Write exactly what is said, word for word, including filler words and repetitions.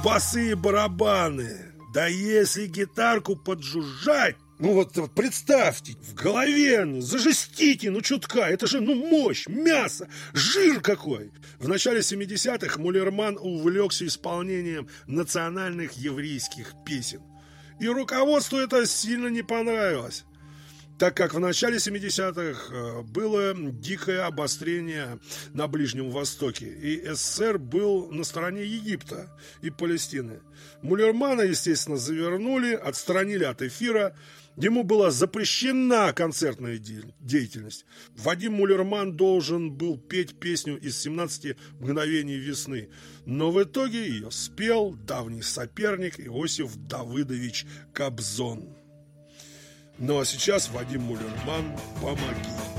басы и барабаны. Да если гитарку поджужжать, ну вот, вот представьте, в голове, зажестите, ну чутка, это же, ну, мощь, мясо, жир какой. В начале семидесятых Муллерман увлекся исполнением национальных еврейских песен. И руководству это сильно не понравилось, так как в начале семидесятых было дикое обострение на Ближнем Востоке, и СССР был на стороне Египта и Палестины. Муллермана, естественно, завернули, отстранили от эфира, ему была запрещена концертная деятельность. Вадим Муллерман должен был петь песню из семнадцати мгновений весны, но в итоге ее спел давний соперник Иосиф Давыдович Кобзон. Ну а сейчас, Вадим Муллерман, помоги.